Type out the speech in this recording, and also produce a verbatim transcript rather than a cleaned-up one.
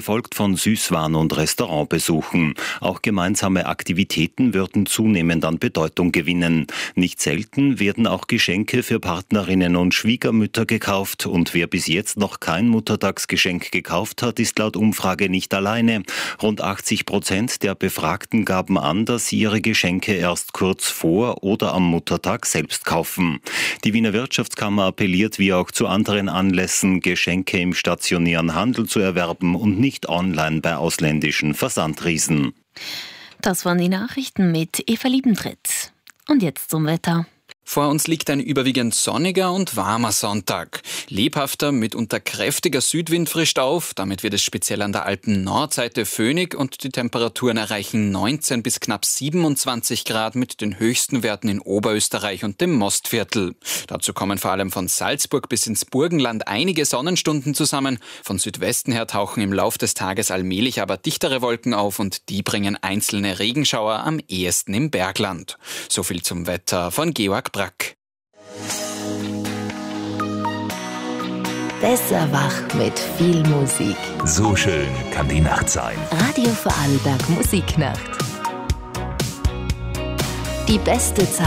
gefolgt von Süßwaren- und Restaurantbesuchen. Auch gemeinsame Aktivitäten würden zunehmend an Bedeutung gewinnen. Nicht selten werden auch Geschenke für Partnerinnen und Schwiegermütter gekauft. Und wer bis jetzt noch kein Muttertagsgeschenk gekauft hat, ist laut Umfrage nicht alleine. Rund achtzig Prozent der Befragten gaben an, dass sie ihre Geschenke erst kurz vor oder am Muttertag selbst kaufen. Die Wiener Wirtschaftskammer appelliert wie auch zu anderen Anlässen, Geschenke im stationären Handel zu erwerben und nicht online bei ausländischen Versandriesen. Das waren die Nachrichten mit Eva Liebentritt. Und jetzt zum Wetter. Vor uns liegt ein überwiegend sonniger und warmer Sonntag. Lebhafter, mitunter kräftiger Südwind frischt auf. Damit wird es speziell an der Alpen-Nordseite föhnig und die Temperaturen erreichen neunzehn bis knapp siebenundzwanzig Grad mit den höchsten Werten in Oberösterreich und dem Mostviertel. Dazu kommen vor allem von Salzburg bis ins Burgenland einige Sonnenstunden zusammen. Von Südwesten her tauchen im Lauf des Tages allmählich aber dichtere Wolken auf und die bringen einzelne Regenschauer am ehesten im Bergland. So viel zum Wetter von Georg Brack. Besser wach mit viel Musik. So schön kann die Nacht sein. Radio Vorarlberg Musiknacht. Die beste Zeit